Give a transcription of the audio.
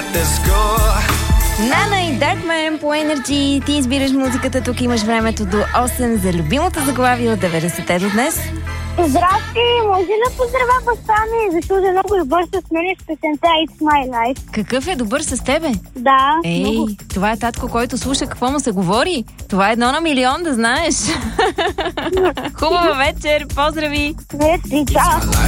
Нана и Darkman по Energy. Ти избираш музиката, тук имаш времето до 8 за любимото заглавие от 90-те до днес. Здрасти, може да поздравя баща ми, защото е много добър с мен в песента It's My Life. Какъв е добър с тебе? Да, Ей, много. това е татко, който слуша какво му се говори. Това е 1 на милион, да знаеш. Хубава вечер, поздрави! Мерси, чао!